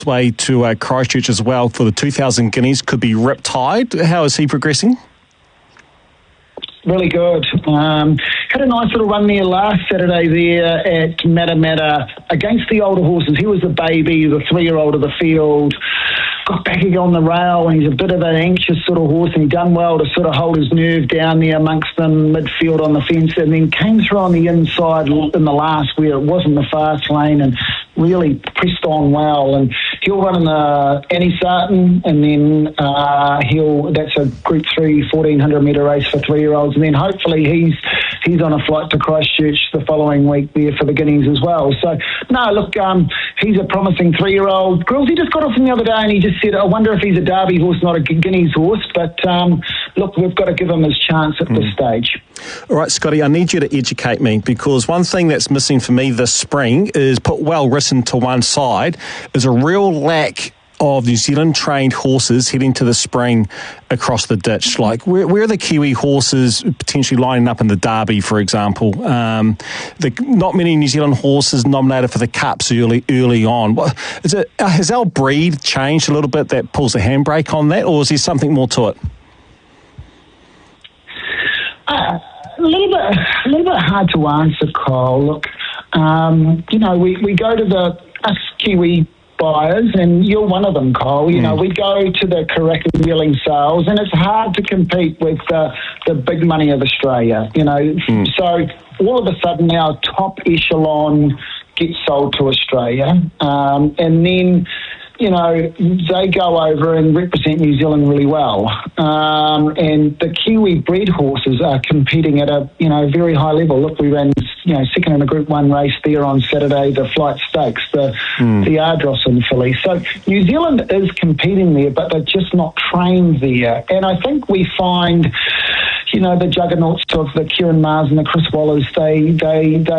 way to Christchurch as well for the 2,000 guineas, could be Riptide. How is he progressing? Really good. Had a nice little run there last Saturday there at Matamata against the older horses. He was the baby, the 3-year-old of the field. Got back on the rail, and he's a bit of an anxious sort of horse, and he done well to sort of hold his nerve down there amongst them midfield on the fence, and then came through on the inside in the last where it wasn't the fast lane and really pressed on well. And he'll run in the Annie Sarton, and then that's a Group 3 1,400 metre race for 3-year-olds, and then hopefully he's on a flight to Christchurch the following week there for the Guineas as well. So no, look, he's a promising 3-year-old. Grillsy just got off him the other day, and he just said, I wonder if he's a Derby horse, not a Guineas horse. But look, we've got to give him his chance at this stage. All right, Scotty, I need you to educate me, because one thing that's missing for me this spring is, put well written to one side, is a real lack of New Zealand trained horses heading to the spring across the ditch. Like, where are the Kiwi horses potentially lining up in the Derby, for example? Not many New Zealand horses nominated for the Cups early on. Has our breed changed a little bit that pulls the handbrake on that, or is there something more to it? A little bit hard to answer, Kyle. Look, we go to us Kiwi buyers, and you're one of them, Kyle. We go to the Karaka Wheeling sales, and it's hard to compete with the big money of Australia. So all of a sudden our top echelon gets sold to Australia, and then they go over and represent New Zealand really well. And the Kiwi bred horses are competing at a very high level. Look, we ran second in a Group 1 race there on Saturday, the Flight Stakes, the Ardros in Philly. So New Zealand is competing there, but they're just not trained there. And I think we find, the juggernauts of the Kieran Mars and the Chris Wallers, they